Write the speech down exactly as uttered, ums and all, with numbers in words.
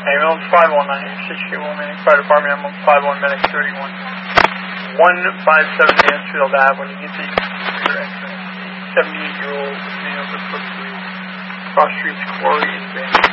ambulance five one nine, six K Wilmington Fire Department, ambulance five one, medic thirty-one. one five seven Mansfield Ave, when you get to your exit, seventy-eight-year-old male with foot cross streets Corey and Van.